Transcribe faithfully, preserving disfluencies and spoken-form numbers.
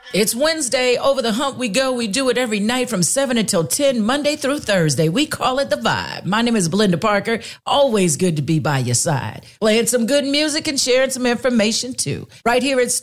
It's Wednesday. Over the hump we go. We do it every night from seven until ten, Monday through Thursday. We call it The Vibe. My name is Belinda Parker. Always good to be by your side. Playing some good music and sharing some information too. Right here at